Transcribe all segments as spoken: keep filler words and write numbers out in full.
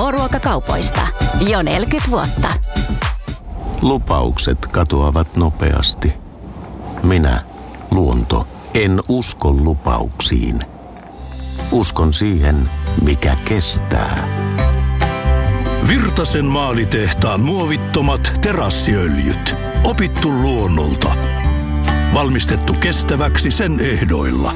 K-ruokakaupoista. Jo neljäkymmentä vuotta. Lupaukset katoavat nopeasti. Minä, luonto, en usko lupauksiin. Uskon siihen, mikä kestää. Virtasen maalitehtaan muovittomat terassiöljyt. Opittu luonnolta. Valmistettu kestäväksi sen ehdoilla.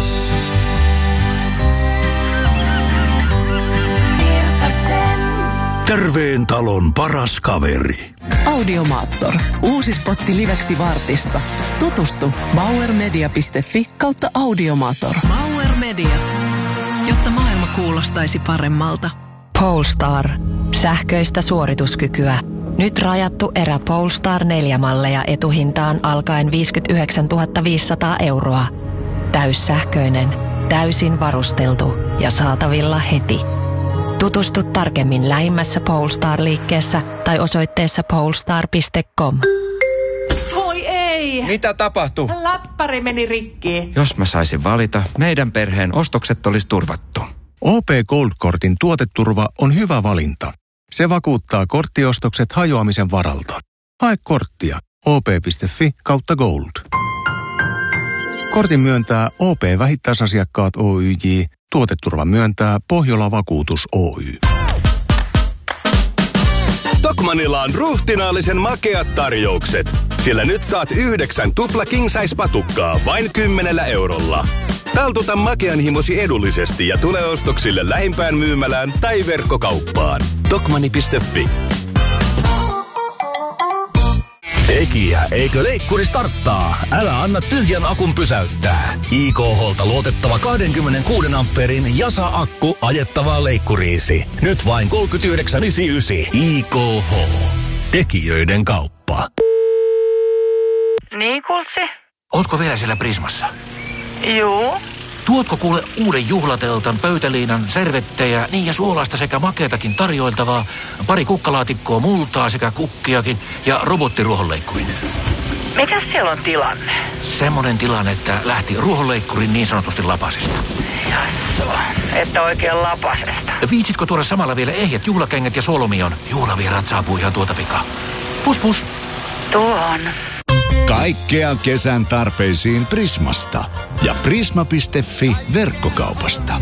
Virtasen. Terveen talon paras kaveri. Audiomaattor. Uusi spotti liveksi Vartissa. Tutustu bauermedia piste fi kautta Audiomaattor. Bauer Media. Jotta maailma kuulostaisi paremmalta. Polestar. Sähköistä suorituskykyä. Nyt rajattu erä Polestar neljä-malleja etuhintaan alkaen viisikymmentäyhdeksäntuhatta viisisataa euroa. Täyssähköinen, täysin varusteltu ja saatavilla heti. Tutustu tarkemmin lähimmässä Polestar-liikkeessä tai osoitteessa polestar piste com. Voi ei! Mitä tapahtui? Läppäri meni rikki. Jos mä saisin valita, meidän perheen ostokset olisi turvattu. O P Gold-kortin tuoteturva on hyvä valinta. Se vakuuttaa korttiostokset hajoamisen varalta. Hae korttia op piste fi kautta gold. Kortin myöntää O P Vähittäisasiakkaat Oyj. Tuoteturva myöntää Pohjola Vakuutus Oy. Tokmanilla on ruhtinaallisen makeat tarjoukset. Sillä nyt saat yhdeksän tupla king-size-patukkaa vain kymmenellä eurolla. Taltuta makeanhimosi edullisesti ja tule ostoksille lähimpään myymälään tai verkkokauppaan. Tokmanni piste fi. Tekijä, eikö leikkuri starttaa? Älä anna tyhjän akun pysäyttää. I K H:lta luotettava kaksikymmentäkuusi ampeerin Jasa-akku ajettavaa leikkuriisi. Nyt vain kolmekymmentäyhdeksän yhdeksänkymmentäyhdeksän. I K H. Tekijöiden kauppa. Niin, Kultsi? Ootko vielä siellä Prismassa? Juu. Tuotko kuule uuden juhlateltan, pöytäliinan, servettejä, niin ja suolaista sekä makeatakin tarjoiltavaa, pari kukkalaatikkoa multaa sekä kukkiakin ja robottiruohonleikkurin. Mikäs siellä on tilanne? Semmonen tilanne, että lähti ruohonleikkurin niin sanotusti lapasesta. Jassoo, että oikein lapasesta. Viitsitko tuoda samalla vielä ehjät juhlakengät ja solmion? Juhlavieraat saapuu ihan tuota pikaa. Pus pus. Tuon. Kaikkea kesän tarpeisiin Prismasta ja prisma piste fi verkkokaupasta.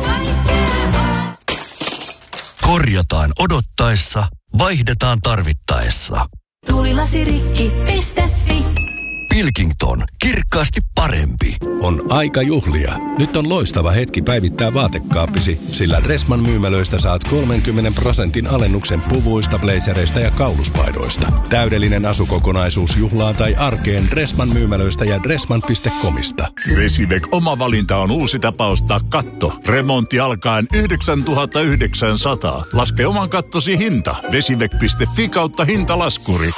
Korjataan odottaessa, vaihdetaan tarvittaessa. Tulilasirikki piste fi. Pilkington. Kirkkaasti parempi. On aika juhlia. Nyt on loistava hetki päivittää vaatekaappisi, sillä Dressman myymälöistä saat kolmenkymmenen prosentin alennuksen puvuista, blazereista ja kauluspaidoista. Täydellinen asukokonaisuus juhlaan tai arkeen Dressman myymälöistä ja dressman piste comista. Vesivac oma valinta on uusi tapa ostaa katto. Remontti alkaen yhdeksäntuhatta yhdeksänsataa. Laske oman kattosi hinta. Vesivac piste fi kautta hintalaskuri.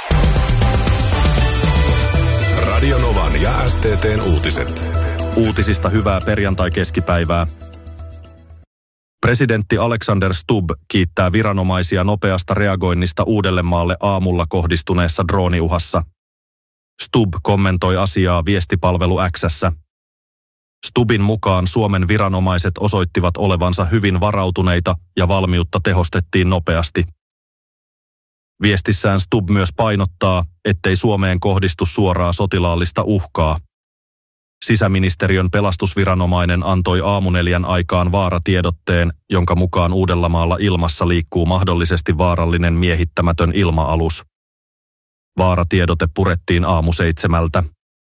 Radio Novan ja S T T:n uutiset. Uutisista hyvää perjantai-keskipäivää. Presidentti Alexander Stubb kiittää viranomaisia nopeasta reagoinnista Uudellemaalle aamulla kohdistuneessa drooniuhassa. Stubb kommentoi asiaa viestipalvelu X:ssä. Stubbin mukaan Suomen viranomaiset osoittivat olevansa hyvin varautuneita ja valmiutta tehostettiin nopeasti. Viestissään Stubb myös painottaa, ettei Suomeen kohdistu suoraa sotilaallista uhkaa. Sisäministeriön pelastusviranomainen antoi aamuneljän aikaan vaaratiedotteen, jonka mukaan Uudellamaalla ilmassa liikkuu mahdollisesti vaarallinen miehittämätön ilma-alus. Vaaratiedote purettiin aamu seitsemältä.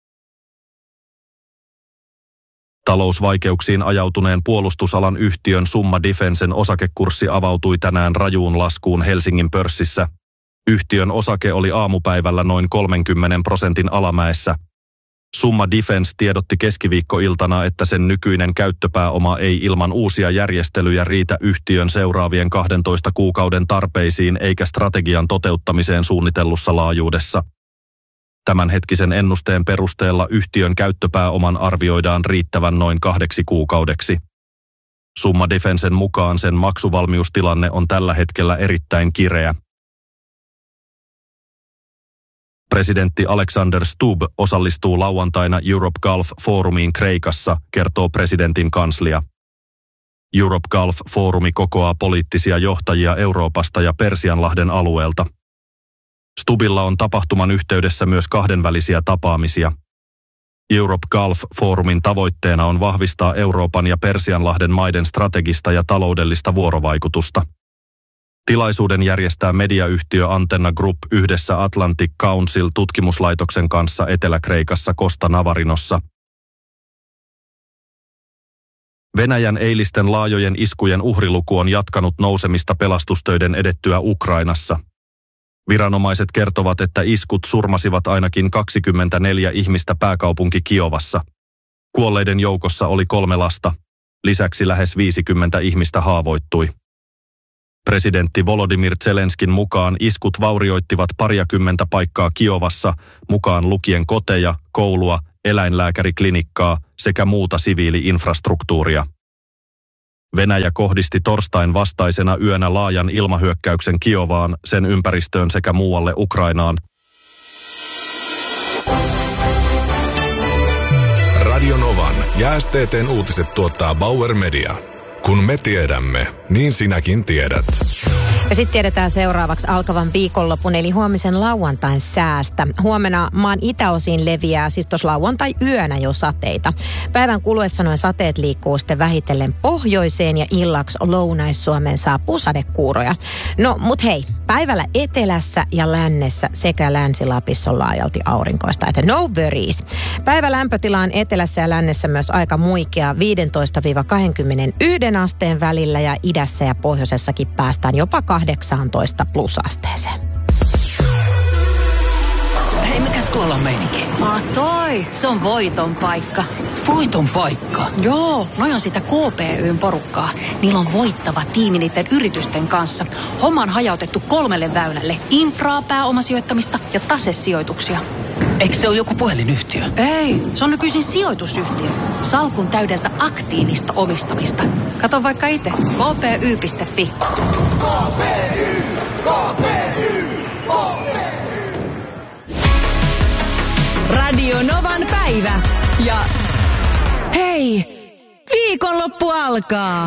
Talousvaikeuksiin ajautuneen puolustusalan yhtiön Summa Defensen osakekurssi avautui tänään rajuun laskuun Helsingin pörssissä. Yhtiön osake oli aamupäivällä noin kolmenkymmenen prosentin alamäessä. Summa Defense tiedotti keskiviikkoiltana, että sen nykyinen käyttöpääoma ei ilman uusia järjestelyjä riitä yhtiön seuraavien kahdentoista kuukauden tarpeisiin eikä strategian toteuttamiseen suunnitellussa laajuudessa. Tämänhetkisen ennusteen perusteella yhtiön käyttöpääoman arvioidaan riittävän noin kahdeksi kuukaudeksi. Summa Defensen mukaan sen maksuvalmiustilanne on tällä hetkellä erittäin kireä. Presidentti Alexander Stubb osallistuu lauantaina Europe Gulf Forumiin Kreikassa, kertoo presidentin kanslia. Europe Gulf Forumi kokoaa poliittisia johtajia Euroopasta ja Persianlahden alueelta. Stubbilla on tapahtuman yhteydessä myös kahdenvälisiä tapaamisia. Europe Gulf Forumin tavoitteena on vahvistaa Euroopan ja Persianlahden maiden strategista ja taloudellista vuorovaikutusta. Tilaisuuden järjestää mediayhtiö Antenna Group yhdessä Atlantic Council-tutkimuslaitoksen kanssa Etelä-Kreikassa Costa Navarinossa. Venäjän eilisten laajojen iskujen uhriluku on jatkanut nousemista pelastustöiden edettyä Ukrainassa. Viranomaiset kertovat, että iskut surmasivat ainakin kaksikymmentäneljä ihmistä pääkaupunki Kiovassa. Kuolleiden joukossa oli kolme lasta. Lisäksi lähes viisikymmentä ihmistä haavoittui. Presidentti Volodymyr Zelenskin mukaan iskut vaurioittivat pariakymmentä paikkaa Kiovassa, mukaan lukien koteja, koulua, eläinlääkäriklinikkaa sekä muuta siviili-infrastruktuuria. Venäjä kohdisti torstain vastaisena yönä laajan ilmahyökkäyksen Kiovaan, sen ympäristöön sekä muualle Ukrainaan. Radio Novan ja S T T:n uutiset tuottaa Bauer Media. Kun me tiedämme, niin sinäkin tiedät. Ja sitten tiedetään seuraavaksi alkavan viikonlopun, eli huomisen lauantain säästä. Huomenna maan itäosiin leviää siis tuossa lauantai-yönä jo sateita. Päivän kuluessa noin sateet liikkuu sitten vähitellen pohjoiseen ja illaksi Lounais-Suomeen saapuu sadekuuroja. No mut hei, päivällä etelässä ja lännessä sekä Länsi-Lapissa on laajalti aurinkoista, että no worries. Päivä lämpötila on etelässä ja lännessä myös aika muikea viisitoista kaksikymmentäyksi asteen välillä ja idässä ja pohjoisessakin päästään jopa kahdeksantoista plusasteeseen. Hei, mikäs tuolla on meininki? Ah toi, se on voiton paikka. Voiton paikka? Joo, noi on sitä K P Y:n porukkaa. Niillä on voittava tiimi niiden yritysten kanssa. Homma on hajautettu kolmelle väylälle. Infraa, pääomasijoittamista ja tasesijoituksia. Eikö se ole joku puhelinyhtiö? Ei, se on nykyisin sijoitusyhtiö. Salkun täydeltä aktiivista omistamista. Kato vaikka itse. K P Y piste F I. K P Y, K P Y, K P Y. Radio Novan päivä ja hei, viikonloppu alkaa.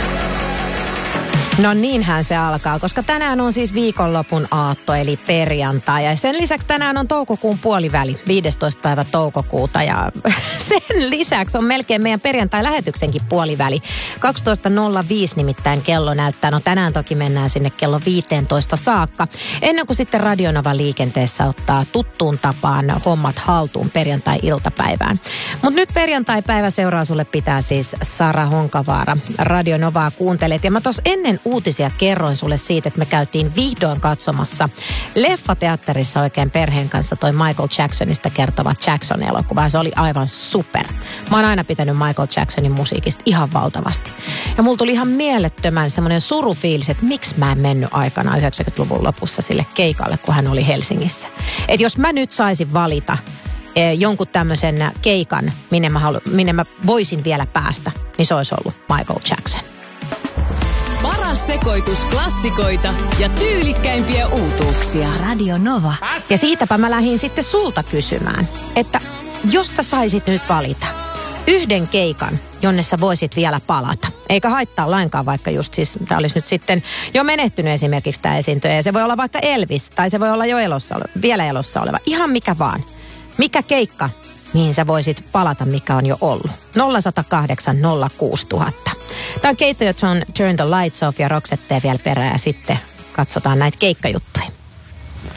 No niinhän se alkaa, koska tänään on siis viikonlopun aatto eli perjantai. Ja sen lisäksi tänään on toukokuun puoliväli, viidestoista päivä toukokuuta. Ja sen lisäksi on melkein meidän perjantai-lähetyksenkin puoliväli. kaksitoista nolla viisi nimittäin kello näyttää. No tänään toki mennään sinne kello viisitoista saakka. Ennen kuin sitten Radio Nova liikenteessä ottaa tuttuun tapaan hommat haltuun perjantai-iltapäivään. Mutta nyt perjantai-päivä seuraa sulle pitää siis Sara Honkavaara. Radio Novaa kuuntelet. Ja mä tos ennen uutisia kerroin sulle siitä, että me käytiin vihdoin katsomassa leffateatterissa oikein perheen kanssa toi Michael Jacksonista kertova Jackson-elokuva. Se oli aivan super. Mä oon aina pitänyt Michael Jacksonin musiikista ihan valtavasti. Ja mulla tuli ihan mielettömän semmoinen surufiilis, että miksi mä en mennyt aikana yhdeksänkymmentäluvun lopussa sille keikalle, kun hän oli Helsingissä. Että jos mä nyt saisin valita eh, jonkun tämmöisen keikan, minne mä, halu, minne mä voisin vielä päästä, niin se olisi ollut Michael Jackson. Paras sekoitus klassikoita ja tyylikkäimpiä uutuuksia. Radio Nova. Ja siitäpä mä lähdin sitten sulta kysymään, että jos sä saisit nyt valita yhden keikan, jonne sä voisit vielä palata. Eikä haittaa lainkaan, vaikka just siis, tää olisi nyt sitten jo menehtynyt esimerkiksi tää esiintyjä. Ja se voi olla vaikka Elvis, tai se voi olla jo elossa, vielä elossa oleva. Ihan mikä vaan. Mikä keikka, mihin sä voisit palata, mikä on jo ollut. nolla yksi nolla kahdeksan nolla kuusi nolla nolla nolla. Tämä on Kate John, Turn the Lights Off ja Roxette vielä perään ja sitten katsotaan näitä keikkajuttuja.